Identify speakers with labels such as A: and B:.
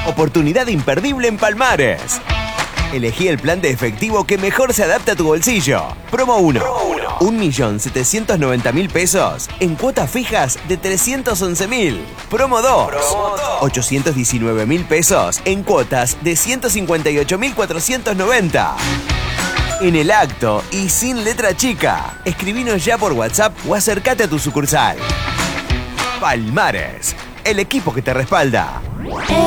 A: Oportunidad imperdible en Palmares. Elegí el plan de efectivo que mejor se adapta a tu bolsillo. Promo 1. 1.790.000 pesos en cuotas fijas de 311.000. Promo 2. 819.000 pesos en cuotas de 158.490. En el acto y sin letra chica. Escribinos ya por WhatsApp o acércate a tu sucursal. Palmares, el equipo que te respalda.